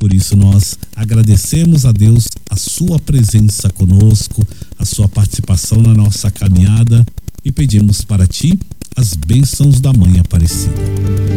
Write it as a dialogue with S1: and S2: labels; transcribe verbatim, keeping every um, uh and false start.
S1: Por isso nós agradecemos a Deus a sua presença conosco, a sua participação na nossa caminhada e pedimos para ti as bênçãos da Mãe Aparecida.